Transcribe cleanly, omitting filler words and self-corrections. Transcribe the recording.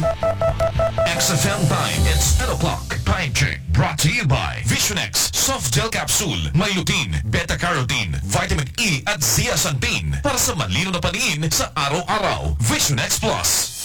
XFM time, it's 10 o'clock. Time check brought to you by Visionex Soft Gel Capsule. May lutein, beta-carotene, vitamin E at zeaxanthin para sa malino na paningin sa araw-araw. Visionex Plus.